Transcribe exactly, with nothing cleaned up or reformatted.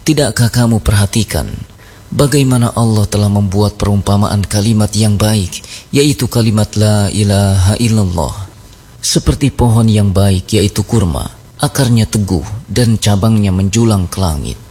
Tidakkah kamu perhatikan bagaimana Allah telah membuat perumpamaan kalimat yang baik, yaitu kalimat la ilaha illallah, seperti pohon yang baik yaitu kurma, akarnya teguh dan cabangnya menjulang ke langit.